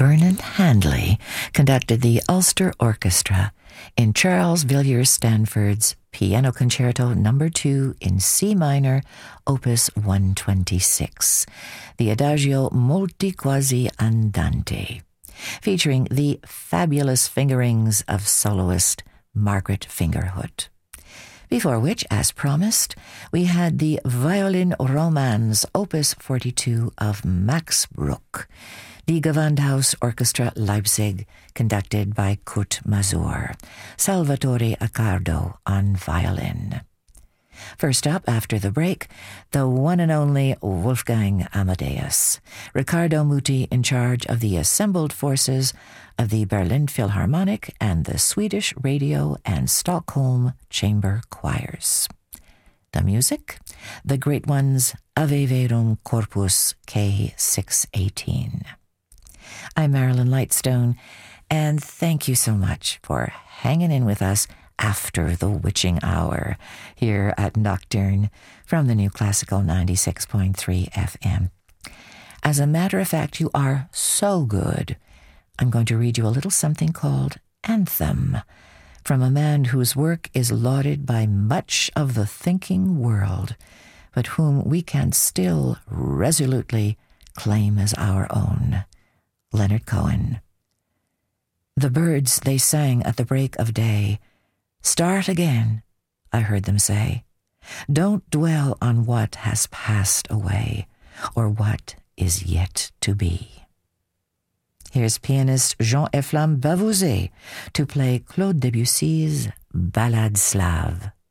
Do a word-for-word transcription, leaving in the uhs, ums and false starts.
Vernon Handley conducted the Ulster Orchestra in Charles Villiers Stanford's Piano Concerto Number two in C minor, Opus one twenty-six, the Adagio Molti Quasi Andante, featuring the fabulous fingerings of soloist Margaret Fingerhut. Before which, as promised, we had the Violin Romance Opus forty-two of Max Bruch, the Gewandhaus Orchestra Leipzig, conducted by Kurt Masur, Salvatore Accardo on violin. First up, after the break, the one and only Wolfgang Amadeus, Riccardo Muti in charge of the assembled forces of the Berlin Philharmonic and the Swedish Radio and Stockholm Chamber Choirs. The music, the great ones Ave Verum Corpus K six eighteen. I'm Marilyn Lightstone, and thank you so much for hanging in with us after the witching hour here at Nocturne from the New Classical ninety-six point three F M. As a matter of fact, you are so good. I'm going to read you a little something called Anthem from a man whose work is lauded by much of the thinking world, but whom we can still resolutely claim as our own. Leonard Cohen. The birds, they sang at the break of day. Start again, I heard them say. Don't dwell on what has passed away, or what is yet to be. Here's pianist Jean-Efflam Bavouzet to play Claude Debussy's Ballade Slave.